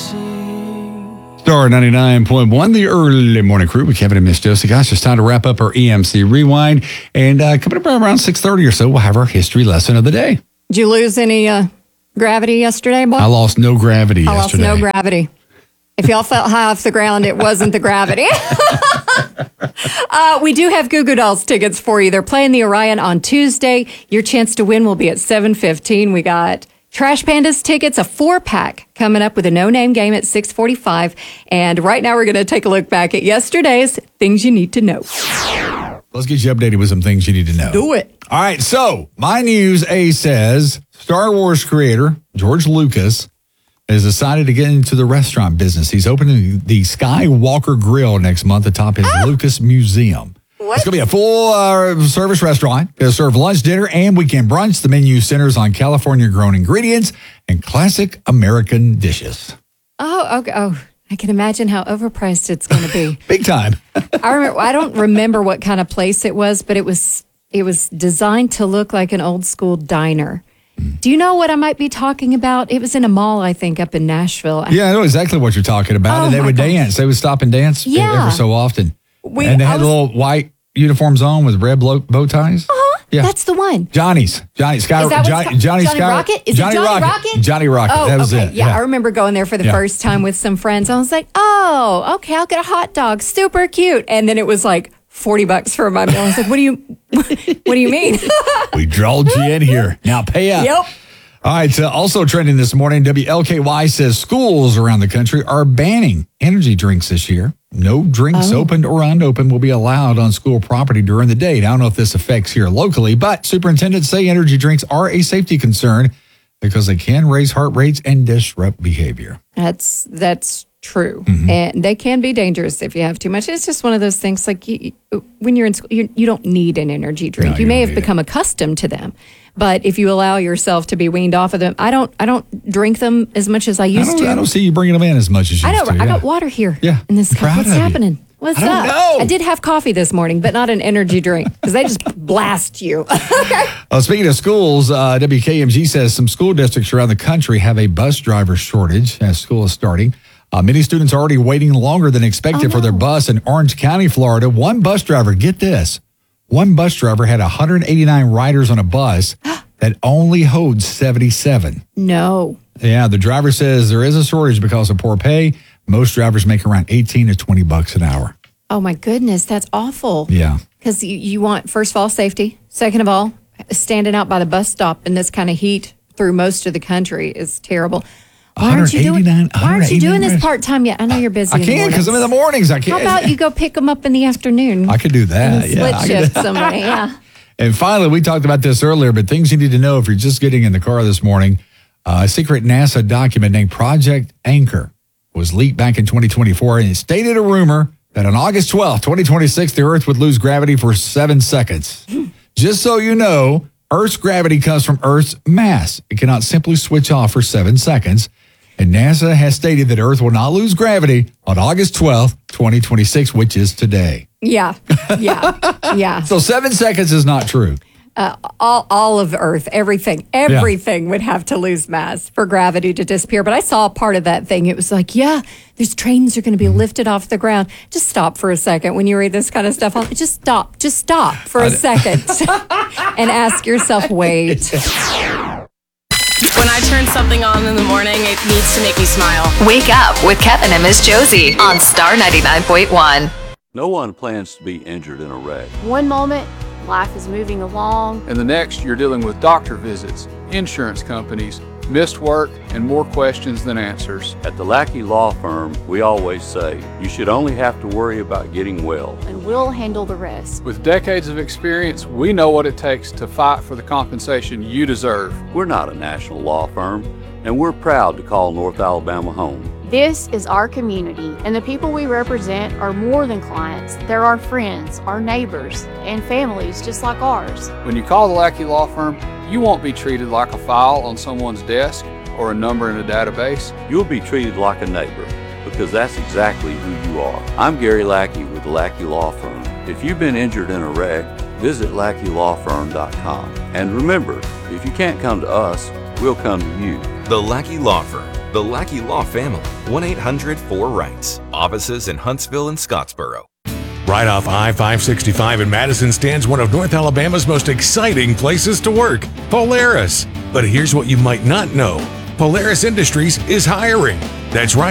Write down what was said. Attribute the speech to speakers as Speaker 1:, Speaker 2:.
Speaker 1: Star 99.1, the early morning crew with Kevin and Miss Josie. Gosh, it's time to wrap up our EMC Rewind. And coming up around 6:30 or so, we'll have our history lesson of the day.
Speaker 2: Did you lose any gravity yesterday, boy?
Speaker 1: I lost no gravity yesterday.
Speaker 2: I lost no gravity. If y'all felt high off the ground, it wasn't the gravity. We do have Goo Goo Dolls tickets for you. They're playing the Orion on Tuesday. Your chance to win will be at 7:15. We got Trash Pandas tickets, a 4-pack coming up with a no-name game at 6:45. And right now we're going to take a look back at yesterday's Things You Need to Know.
Speaker 1: Let's get you updated with some things you need to know.
Speaker 2: Do it.
Speaker 1: All right, so my news A says Star Wars creator George Lucas has decided to get into the restaurant business. He's opening the Skywalker Grill next month atop his Lucas Museum. It's going to be a full-service restaurant. It'll serve lunch, dinner, and weekend brunch. The menu centers on California-grown ingredients and classic American dishes.
Speaker 2: Oh, okay. Oh, I can imagine how overpriced it's going to be.
Speaker 1: Big time.
Speaker 2: I don't remember what kind of place it was, but it was designed to look like an old-school diner. Do you know what I might be talking about? It was in a mall, I think, up in Nashville.
Speaker 1: Yeah, I know exactly what you're talking about. And they would dance. They would stop and dance ever so often. And they had little white uniforms on with red bow ties.
Speaker 2: Yeah. That's the one.
Speaker 1: Johnny
Speaker 2: Rocket? Is it Johnny Rocket?
Speaker 1: Johnny Rocket.
Speaker 2: Oh,
Speaker 1: that was
Speaker 2: okay.
Speaker 1: it.
Speaker 2: Yeah, I remember going there for the first time with some friends. I was like, oh, okay, I'll get a hot dog. Super cute. And then it was like $40 for my meal. I was like, what do you mean?
Speaker 1: We drawled you in here. Now pay up.
Speaker 2: Yep.
Speaker 1: All right. Also trending this morning, WLKY says schools around the country are banning energy drinks this year. No drinks, opened or unopened, will be allowed on school property during the day. Now, I don't know if this affects here locally, but superintendents say energy drinks are a safety concern because they can raise heart rates and disrupt behavior.
Speaker 2: That's true. Mm-hmm. And they can be dangerous if you have too much. It's just one of those things like when you're in school, you don't need an energy drink.
Speaker 1: No,
Speaker 2: you may have become accustomed to them. But if you allow yourself to be weaned off of them, I don't drink them as much as I used to.
Speaker 1: I don't see you bringing them in as much as you used to.
Speaker 2: I got water here in this cup.
Speaker 1: Proud
Speaker 2: What's
Speaker 1: of you.
Speaker 2: happening? What's
Speaker 1: I
Speaker 2: up?
Speaker 1: don't know.
Speaker 2: I did have coffee this morning, but not an energy drink because they just blast you.
Speaker 1: Speaking of schools, WKMG says some school districts around the country have a bus driver shortage as school is starting. Many students are already waiting longer than expected for their bus in Orange County, Florida. One bus driver, get this, one bus driver had 189 riders on a bus that only holds 77.
Speaker 2: No.
Speaker 1: Yeah, the driver says there is a shortage because of poor pay. Most drivers make around $18 to $20 an hour.
Speaker 2: Oh, my goodness. That's awful.
Speaker 1: Yeah.
Speaker 2: Because you want, first of all, safety. Second of all, standing out by the bus stop in this kind of heat through most of the country is terrible. Why aren't you doing this part-time yet? I know you're busy.
Speaker 1: I can't because I'm in the mornings. I can't.
Speaker 2: How about you go pick them up in the afternoon?
Speaker 1: I could do that.
Speaker 2: Split shift somebody. Yeah.
Speaker 1: And finally, we talked about this earlier, but things you need to know if you're just getting in the car this morning. A secret NASA document named Project Anchor was leaked back in 2024, and it stated a rumor that on August 12th, 2026, the Earth would lose gravity for 7 seconds. Just so you know, Earth's gravity comes from Earth's mass. It cannot simply switch off for 7 seconds. And NASA has stated that Earth will not lose gravity on August 12th, 2026, which is today.
Speaker 2: Yeah.
Speaker 1: So 7 seconds is not true.
Speaker 2: All of Earth, everything would have to lose mass for gravity to disappear. But I saw part of that thing. It was like, these trains are going to be lifted off the ground. Just stop for a second when you read this kind of stuff. Just stop for a second and ask yourself, wait.
Speaker 3: When I turn something on in the morning, it needs to make me smile.
Speaker 4: Wake up with Kevin and Miss Josie on Star 99.1.
Speaker 5: No one plans to be injured in a wreck.
Speaker 6: One moment, life is moving along.
Speaker 7: And the next, you're dealing with doctor visits, insurance companies, missed work, and more questions than answers.
Speaker 5: At the Lackey Law Firm, we always say, you should only have to worry about getting well.
Speaker 6: And we'll handle the rest.
Speaker 7: With decades of experience, we know what it takes to fight for the compensation you deserve.
Speaker 5: We're not a national law firm, and we're proud to call North Alabama home.
Speaker 6: This is our community, and the people we represent are more than clients. They're our friends, our neighbors, and families just like ours.
Speaker 7: When you call the Lackey Law Firm, you won't be treated like a file on someone's desk or a number in a database.
Speaker 5: You'll be treated like a neighbor, because that's exactly who you are. I'm Gary Lackey with the Lackey Law Firm. If you've been injured in a wreck, visit LackeyLawFirm.com. And remember, if you can't come to us, we'll come to you.
Speaker 8: The Lackey Law Firm, The Lackey Law Family. 1-800-4RIGHTS. Offices in Huntsville and Scottsboro.
Speaker 9: Right off I-565 in Madison stands one of North Alabama's most exciting places to work, Polaris. But here's what you might not know. Polaris Industries is hiring. That's right.